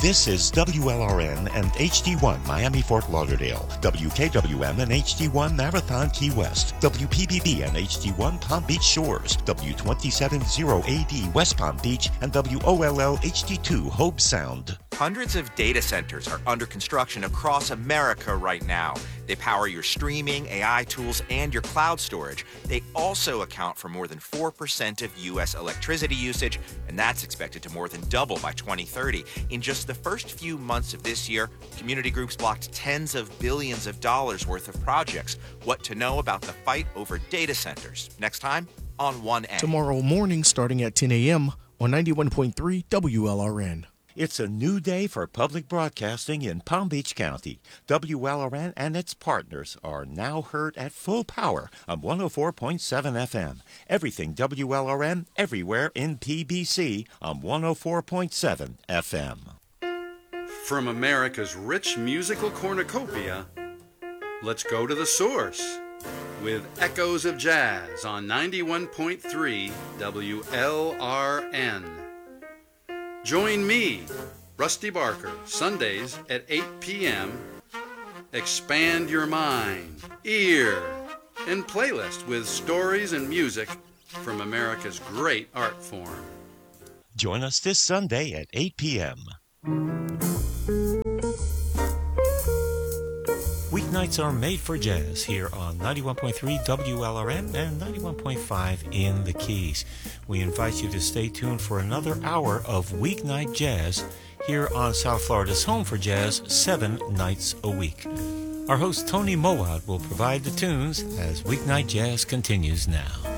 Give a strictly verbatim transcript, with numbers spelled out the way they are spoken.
This is W L R N and H D one Miami Fort Lauderdale, W K W M and H D one Marathon Key West, W P B B and H D one Palm Beach Shores, W two seven zero A D West Palm Beach, and W O L L H D two Hobe Sound. Hundreds of data centers are under construction across America right now. They power your streaming, A I tools, and your cloud storage. They also account for more than four percent of U S electricity usage, and that's expected to more than double by twenty thirty. In just the first few months of this year, community groups blocked tens of billions of dollars worth of projects. What to know about the fight over data centers. Next time on one N. Tomorrow morning starting at ten a.m. on ninety-one point three W L R N. It's a new day for public broadcasting in Palm Beach County. W L R N and its partners are now heard at full power on one oh four point seven F M. Everything W L R N, everywhere in P B C on one oh four point seven F M. From America's rich musical cornucopia, let's go to the source with Echoes of Jazz on ninety-one point three W L R N. Join me, Rusty Barker, Sundays at eight p.m. Expand your mind, ear, and playlist with stories and music from America's great art form. Join us this Sunday at eight p.m. Weeknights are made for jazz here on ninety-one point three W L R N and ninety-one point five in the Keys. We invite you to stay tuned for another hour of weeknight jazz here on South Florida's home for jazz seven nights a week. Our host Tony Mowat will provide the tunes as weeknight jazz continues now.